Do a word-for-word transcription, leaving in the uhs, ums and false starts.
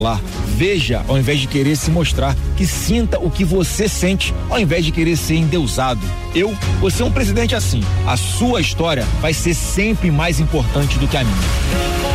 Lá, veja ao invés de querer se mostrar, que sinta o que você sente ao invés de querer ser endeusado. Eu vou ser um presidente assim. A sua história vai ser sempre mais importante do que a minha.